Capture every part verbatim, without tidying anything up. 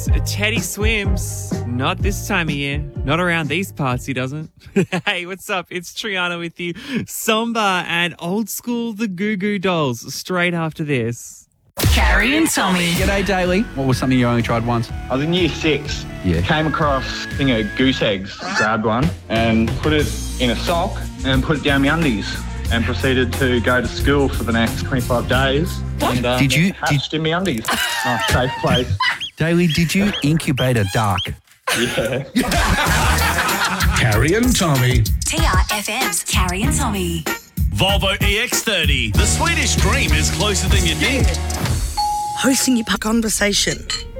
Teddy swims. Not this time of year. Not around these parts, he doesn't. Hey, what's up? It's Triana with you. Somba and Old School The Goo Goo Dolls straight after this. Carrie and Tommy. G'day, Daly. What was something you only tried once? I was in year six. Yeah. Came across a thing of goose eggs. Grabbed one and put it in a sock and put it down my undies and proceeded to go to school for the next twenty-five days. What? And, uh, Did you- hatched in my undies. Nice, safe place. Daly, did you incubate a duck? Yeah. Carrie and Tommy. T R F M's Carrie and Tommy. Volvo E X thirty. The Swedish dream is closer than you think. Hosting your conversation.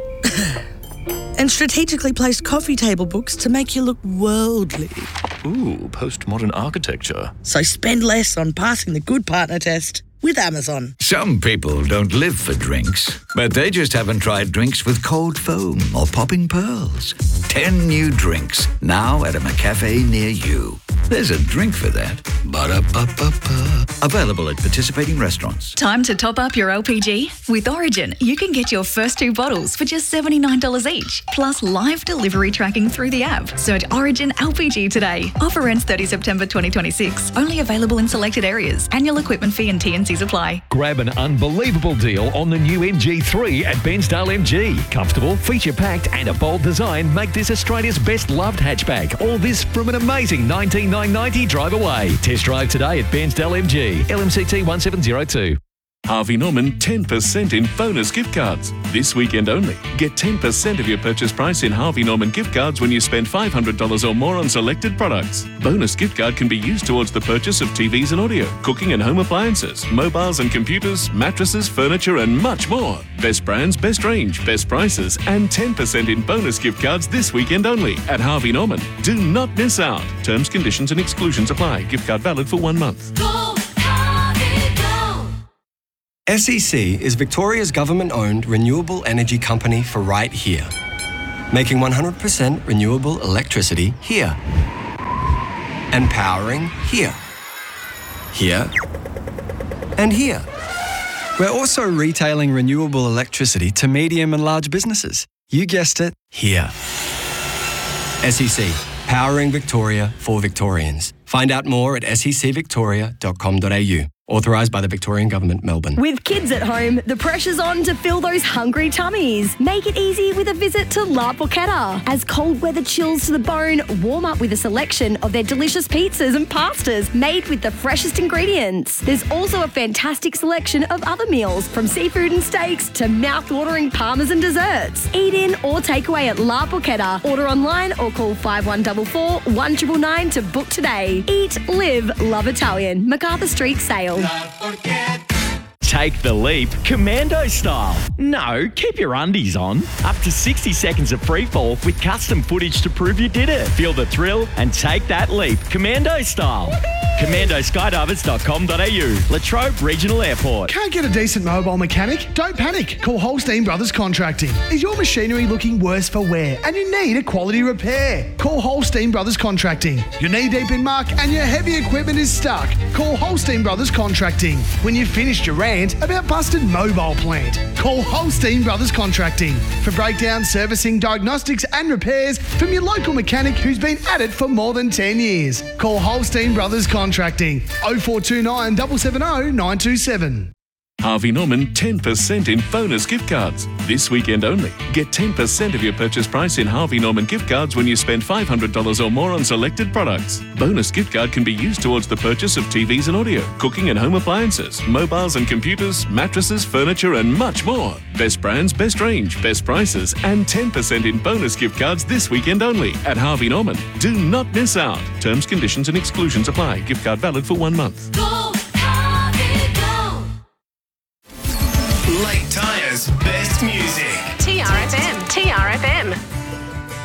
And strategically placed coffee table books to make you look worldly. Ooh, postmodern architecture. So spend less on passing the good partner test with Amazon. Some people don't live for drinks, but they just haven't tried drinks with cold foam or popping pearls. Ten new drinks, now at a McCafe near you. There's a drink for that. Ba-da-ba-ba-ba. Available at participating restaurants. Time to top up your L P G? With Origin, you can get your first two bottles for just seventy-nine dollars each, plus live delivery tracking through the app. Search Origin L P G today. Offer ends thirtieth September twenty twenty-six. Only available in selected areas. Annual equipment fee and T and Cs apply. Grab an unbelievable deal on the new M G three at Bensdale M G. Comfortable, feature-packed and a bold design make this Australia's best loved hatchback. All this from an amazing nineteen thousand nine hundred ninety dollars drive away. Test drive today at Bensdale M G. L M C T one seven zero two. Harvey Norman ten percent in bonus gift cards. This weekend only. Get ten percent of your purchase price in Harvey Norman gift cards when you spend five hundred dollars or more on selected products. Bonus gift card can be used towards the purchase of T Vs and audio, cooking and home appliances, mobiles and computers, mattresses, furniture and much more. Best brands, best range, best prices and ten percent in bonus gift cards this weekend only at Harvey Norman. Do not miss out. Terms, conditions and exclusions apply. Gift card valid for one month. Go, Harvey, go. S E C is Victoria's government-owned renewable energy company for right here, making one hundred percent renewable electricity here, and powering here, here, and here. We're also retailing renewable electricity to medium and large businesses. You guessed it, here. S E C, powering Victoria for Victorians. Find out more at s e c victoria dot com dot a u. Authorised by the Victorian Government, Melbourne. With kids at home, the pressure's on to fill those hungry tummies. Make it easy with a visit to La Porchetta. As cold weather chills to the bone, warm up with a selection of their delicious pizzas and pastas made with the freshest ingredients. There's also a fantastic selection of other meals, from seafood and steaks to mouth-watering parmas and desserts. Eat in or take away at La Porchetta. Order online or call five one four four, one nine nine nine to book today. Eat, live, love Italian. MacArthur Street Sale. Take the leap commando style. No, keep your undies on. Up to sixty seconds of free fall with custom footage to prove you did it. Feel the thrill and take that leap commando style. commando skydivers dot com dot a u. Latrobe Regional Airport. Can't get a decent mobile mechanic? Don't panic. Call Holstein Brothers Contracting. Is your machinery looking worse for wear and you need a quality repair? Call Holstein Brothers Contracting. You're knee deep in muck and your heavy equipment is stuck. Call Holstein Brothers Contracting. When you've finished your rant about busted mobile plant, call Holstein Brothers Contracting for breakdown, servicing, diagnostics and repairs from your local mechanic who's been at it for more than ten years. Call Holstein Brothers Contracting oh four two nine, seven seven oh, nine two seven. Harvey Norman ten percent in bonus gift cards. This weekend only. Get ten percent of your purchase price in Harvey Norman gift cards when you spend five hundred dollars or more on selected products. Bonus gift card can be used towards the purchase of T Vs and audio, cooking and home appliances, mobiles and computers, mattresses, furniture and much more. Best brands, best range, best prices and ten percent in bonus gift cards this weekend only at Harvey Norman. Do not miss out. Terms, conditions and exclusions apply. Gift card valid for one month. Go.